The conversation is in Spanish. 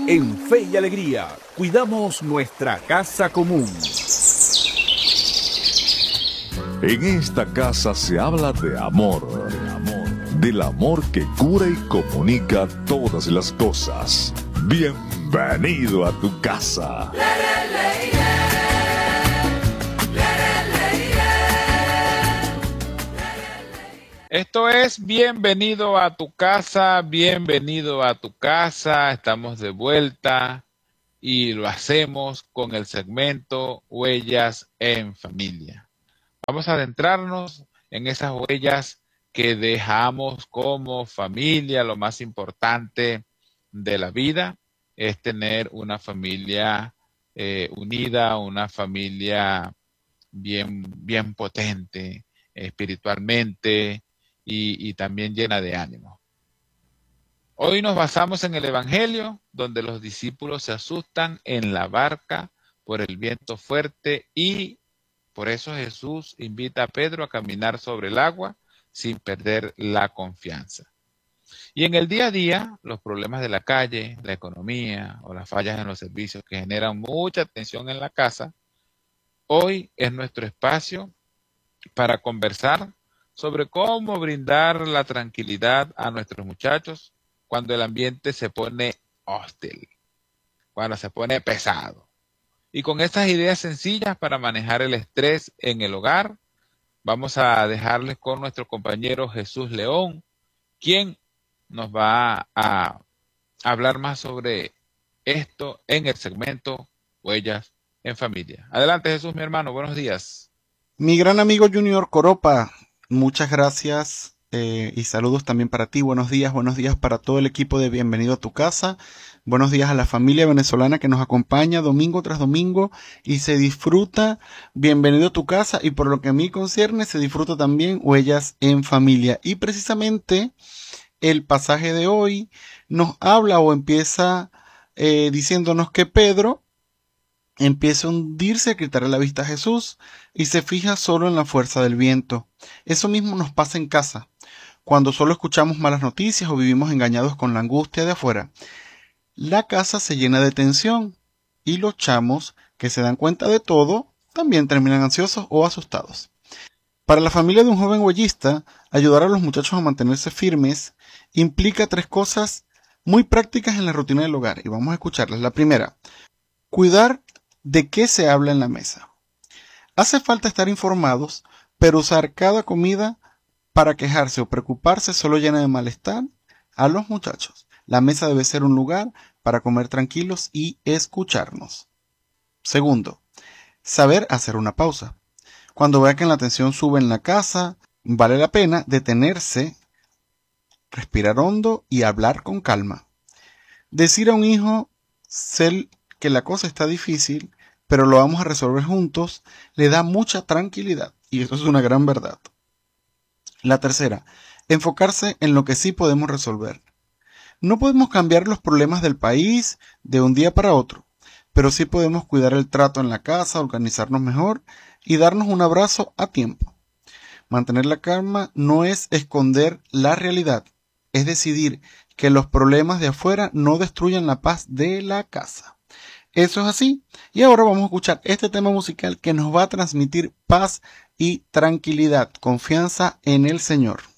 En Fe y Alegría, cuidamos nuestra casa común. En esta casa se habla de amor, del amor que cura y comunica todas las cosas. Bienvenido a tu casa. Esto es Bienvenido a tu casa, bienvenido a tu casa. Estamos de vuelta y lo hacemos con el segmento Huellas en Familia. Vamos a adentrarnos en esas huellas que dejamos como familia. Lo más importante de la vida es tener una familia unida, una familia bien potente espiritualmente y también llena de ánimo. Hoy nos basamos en el Evangelio, donde los discípulos se asustan en la barca por el viento fuerte y por eso Jesús invita a Pedro a caminar sobre el agua sin perder la confianza. Y en el día a día, los problemas de la calle, la economía o las fallas en los servicios que generan mucha tensión en la casa, hoy es nuestro espacio para conversar sobre cómo brindar la tranquilidad a nuestros muchachos cuando el ambiente se pone hostil, cuando se pone pesado. Y con estas ideas sencillas para manejar el estrés en el hogar, vamos a dejarles con nuestro compañero Jesús León, quien nos va a hablar más sobre esto en el segmento Huellas en Familia. Adelante, Jesús, mi hermano, buenos días. Mi gran amigo Junior Coropa, muchas gracias y saludos también para ti. Buenos días para todo el equipo de Bienvenido a tu casa. Buenos días a la familia venezolana que nos acompaña domingo tras domingo y se disfruta Bienvenido a tu casa, y por lo que a mí concierne se disfruta también Huellas en Familia. Y precisamente el pasaje de hoy nos habla o empieza diciéndonos que Pedro empieza a hundirse, a quitarle la vista a Jesús y se fija solo en la fuerza del viento. Eso mismo nos pasa en casa, cuando solo escuchamos malas noticias o vivimos engañados con la angustia de afuera. La casa se llena de tensión y los chamos que se dan cuenta de todo también terminan ansiosos o asustados. Para la familia de un joven huellista, ayudar a los muchachos a mantenerse firmes implica 3 cosas muy prácticas en la rutina del hogar, y vamos a escucharlas. La primera, cuidar de qué se habla en la mesa. Hace falta estar informados, pero usar cada comida para quejarse o preocuparse solo llena de malestar a los muchachos. La mesa debe ser un lugar para comer tranquilos y escucharnos. Segundo, saber hacer una pausa. Cuando vea que la tensión sube en la casa, vale la pena detenerse, respirar hondo y hablar con calma. Decir a un hijo, sé que la cosa está difícil, pero lo vamos a resolver juntos, le da mucha tranquilidad, y eso es una gran verdad. La tercera, enfocarse en lo que sí podemos resolver. No podemos cambiar los problemas del país de un día para otro, pero sí podemos cuidar el trato en la casa, organizarnos mejor y darnos un abrazo a tiempo. Mantener la calma no es esconder la realidad, es decidir que los problemas de afuera no destruyan la paz de la casa. Eso es así, y ahora vamos a escuchar este tema musical que nos va a transmitir paz y tranquilidad, confianza en el Señor.